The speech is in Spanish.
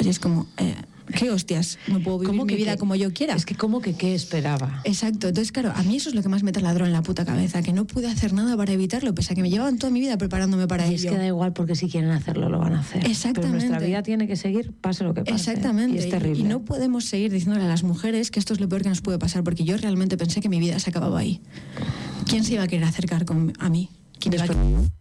Pues es como, ¿qué hostias? No puedo vivir mi vida como yo quiera. Es que como que qué esperaba. Exacto. Entonces, claro, a mí eso es lo que más me taladró en la puta cabeza, que no pude hacer nada para evitarlo, pese a que me llevaban toda mi vida preparándome para ello. Y es que da igual, porque si quieren hacerlo, lo van a hacer. Exactamente. Pero nuestra vida tiene que seguir, pase lo que pase. Exactamente. Y es terrible. Y no podemos seguir diciéndole a las mujeres que esto es lo peor que nos puede pasar, porque yo realmente pensé que mi vida se acababa ahí. ¿Quién se iba a querer acercar a mí? ¿Quién iba a